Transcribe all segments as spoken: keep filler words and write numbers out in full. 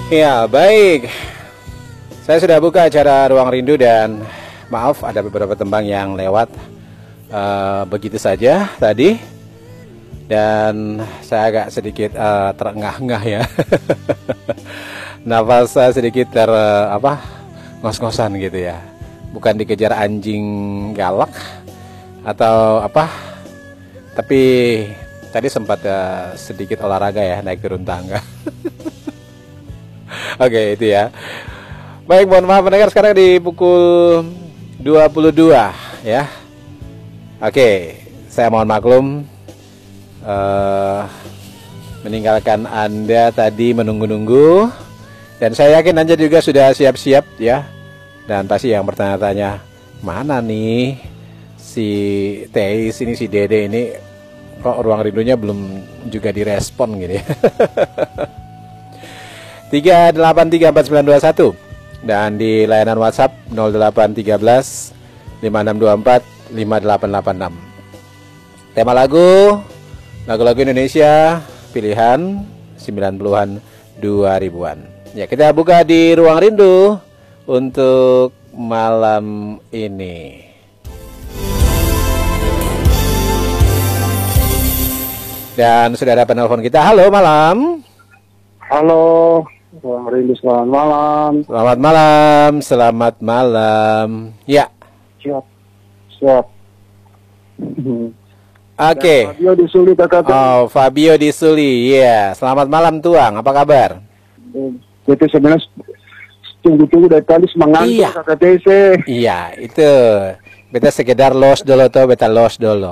Ya, baik. Saya sudah buka acara Ruang Rindu dan maaf ada beberapa tembang yang lewat uh, begitu saja tadi. Dan saya agak sedikit uh, terengah-engah ya. Nafas saya sedikit ter uh, apa? ngos-ngosan gitu ya. Bukan dikejar anjing galak atau apa? Tapi tadi sempat uh, sedikit olahraga ya, naik turun tangga. Oke, itu ya. Baik, mohon maaf pendengar, sekarang di pukul dua puluh dua ya. Oke, saya mohon maklum uh, meninggalkan Anda tadi menunggu-nunggu. Dan saya yakin Anda juga sudah siap-siap ya. Dan pasti yang bertanya-tanya, mana nih si Teis ini, si Dede ini, kok Ruang Rindunya belum juga direspon gitu ya. tiga delapan tiga empat sembilan dua satu dan di layanan WhatsApp nol delapan tiga satu lima enam dua empat lima delapan delapan enam. Tema lagu lagu-lagu Indonesia pilihan sembilan puluhan dua ribuan. Ya, kita buka di Ruang Rindu untuk malam ini. Dan sudah ada penelpon kita. Halo malam. Halo. Ruang Rindu, selamat malam. Selamat malam, selamat malam. Ya. Siap, siap. Oke. Okay. Fabio di Suli, kakak. Oh, Fabio di Suli. Iya. Yeah. Selamat malam Tuang. Apa kabar? Itu sebenarnya tunggu-tunggu dari tadi semangat iya. kakak T C. Iya, itu. Beta sekedar los dulu tuh, beta los dulu.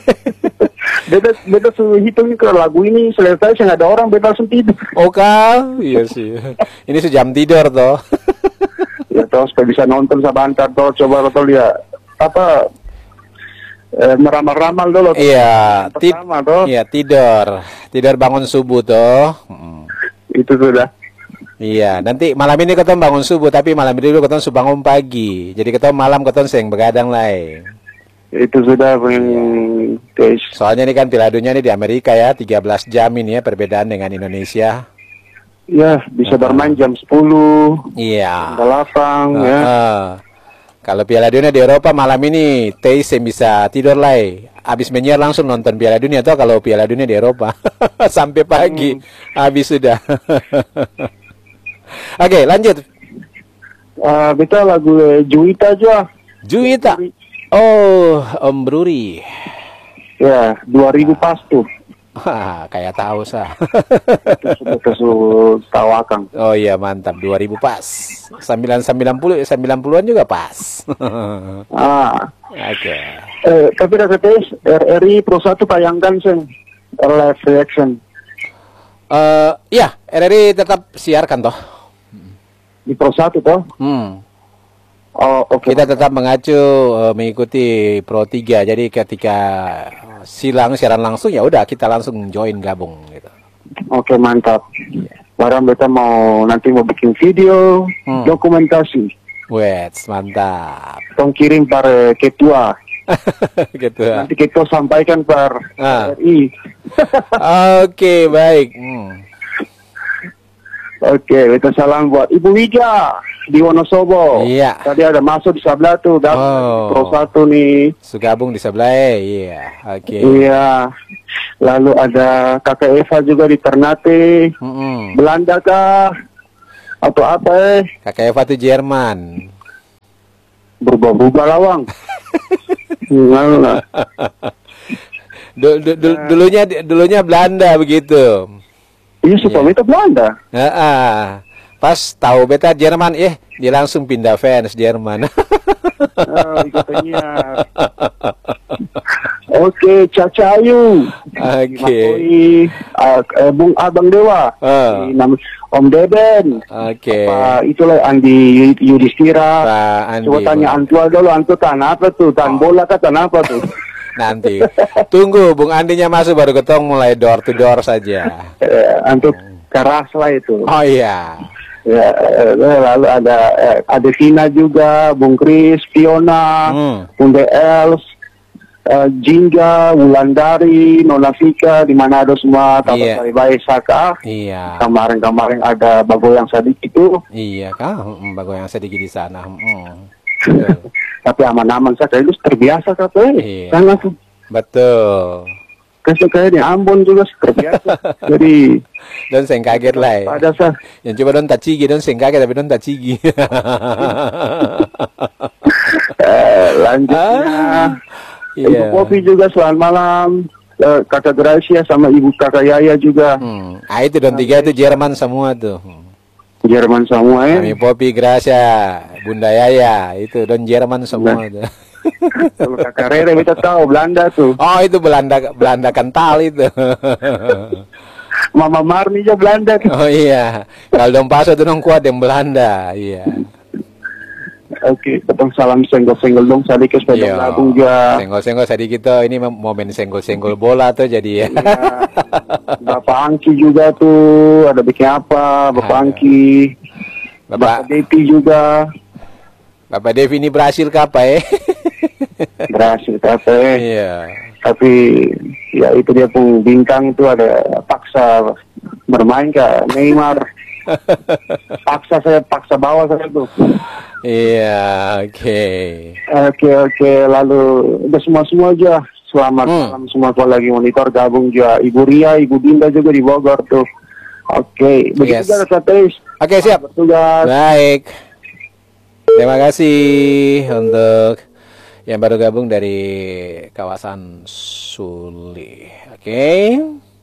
Beta beta suruh hitung ke lagu ini selesai, saya nggak ada orang, beta langsung tidur. Oh kau, iya sih. Ini sejam tidur toh. Ya toh, supaya bisa nonton sebentar toh, coba toh lihat apa eh, meramal-ramal dulu. Iya, tid toh. Iya tidur, tidur bangun subuh toh. Hmm. Itu sudah. Iya, nanti malam ini ketemu bangun subuh, tapi malam ini dulu ketemu bangun pagi. Jadi ketemu malam ketemu seng begadang lain. Itu sudah guys. Soalnya ini kan Piala Dunia ini di Amerika ya, tiga belas jam ini ya perbedaan dengan Indonesia. Ya, bisa uh, bermain jam sepuluh. Iya. delapan uh, ya. Uh. Kalau Piala Dunia di Eropa malam ini Teis yang bisa tidur lagi. Habis menyiar langsung nonton Piala Dunia tuh kalau Piala Dunia di Eropa. Sampai pagi hmm. habis sudah. Oke, okay, lanjut. Uh, kita lagu Juwita aja. Juwita. Oh, Om Bruri. Ya, dua ribu pas tuh. Wah, kayak tahu sah. Itu sudah tahu Akang. Oh iya, mantap. dua ribu pas. sembilan sembilan puluh, sembilan puluhan juga pas. Ah. Oke. Okay. Eh, tapi ada tes R R I Pro satu tayangkan seng live reaction. Eh, uh, ya, R R I tetap siarkan toh. Di Pro satu toh? Hmm. Oh, oke. Okay. Kita tetap mengacu uh, mengikuti Pro tiga. Jadi ketika silang siaran langsung ya udah kita langsung join gabung gitu. Oke, okay, mantap. Yeah. Barang beta mau nanti mau bikin video hmm. dokumentasi. Wets, mantap. Tong kirim para ketua. Ketua. Nanti ketua sampaikan per ah. R R I. Oke, okay, baik. Hmm. Oke, okay, beta salam buat Ibu Wija di Wonosobo. Iya. Tadi ada masuk di sebelah tuh, gabung oh. Pro satu nih. Sugabung di sebelah, iya. Oke. Okay. Iya. Lalu ada kakak Eva juga di Ternate. Mm -mm. Belanda kah? Atau apa eh? Kakak Eva tuh Jerman. Berubah-ubah lawang. Enggak. Dul dul dul dulunya dulunya Belanda begitu. Iya, suka yeah. Beta Belanda. Heeh. Pas tahu beta Jerman, eh dia langsung pindah fans Jerman. Oh, katanya. Oke, Caca Ayu. Oke. Uh, Bung Abang Dewa. Uh. Om Deden. Oke. Okay. Itulah Andi Yudhistira. Pak Andi. Coba tanya Antua dulu, Antua tan apa tuh? Tan oh. bola kah tan apa tuh? Nanti tunggu Bung Andinya masuk baru ketong mulai door to door saja. Eh, untuk keras lah itu. Oh iya. Ya, lalu ada ada Vina juga, Bung Kris, Fiona, hmm. Bunda Els, uh, Jingga, Wulandari, Nona Vika di Manado semua, Iya. Tapak Baik Saka. Iya. Kemarin-kemarin ada Bagoyang Sadik itu. Iya kah? Mm, Bagoyang sedikit di sana. Mm. Betul. Tapi aman-aman saja itu terbiasa kata Iya. Sangat Betul. kasih kayak di Ambon juga terbiasa. Jadi Don seng kaget lah. Ya. pada saat Yang coba don tacigi, don seng kaget tapi don tacigi. eh, lanjutnya Ah, Ibu iya. Kopi juga selamat malam. Eh, Kakak Gracia sama Ibu Kakak Yaya juga. Hmm. Ah itu don tiga itu Jerman semua tuh. Hmm. Jerman semua ya. Kami Popi Gracia, Bunda Yaya, itu don Jerman semua tuh. Kalau Kakak Rere kita tahu Belanda tuh. Oh itu Belanda Belanda kental itu. Mama Marni juga Belanda tuh. Oh iya. Kalau dong paso itu dong kuat yang Belanda, iya. Oke, ketemu salam senggol-senggol dong tadi ke sepeda Iya. labung juga. Senggol-senggol tadi kita ini mem- momen senggol-senggol bola tuh jadi ya. Iya. Bapak Angki juga tuh ada bikin apa? Bapak Ada. Angki, Bapak Bapak Depi juga Bapak Devi ini berhasil kapa ya? berhasil tapi Iya. tapi ya itu dia pun bintang itu ada paksa bermain ke Neymar. Paksa saya paksa bawa saya tuh. Iya, oke. Oke oke lalu udah semua semua aja. Selamat Hmm. malam semua kalau lagi monitor gabung juga Ibu Ria, Ibu Dinda juga di Bogor tuh. Oke, begitu Yes. juga Katis. Oke, siap. Bertugas. Baik. Terima kasih untuk yang baru gabung dari kawasan Suli. Oke.